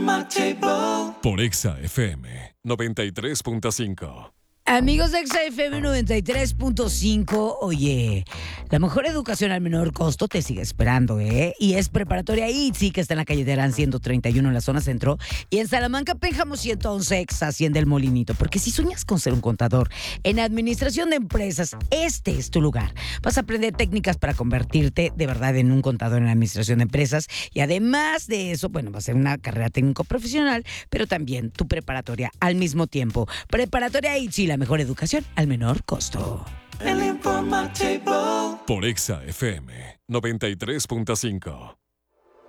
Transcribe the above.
Por Exa FM 93.5. Amigos de XFM 93.5, oye, la mejor educación al menor costo te sigue esperando, ¿eh? Y es Preparatoria ITZY, que está en la calle de Arán 131 en la zona centro, y en Salamanca, Pénjamo 111, ex Hacienda El Molinito. Porque si sueñas con ser un contador en administración de empresas, este es tu lugar. Vas a aprender técnicas para convertirte de verdad en un contador en administración de empresas, y además de eso, bueno, va a ser una carrera técnico profesional, pero también tu preparatoria al mismo tiempo. Preparatoria ITZY, la mejor educación al menor costo. Por Exa FM 93.5.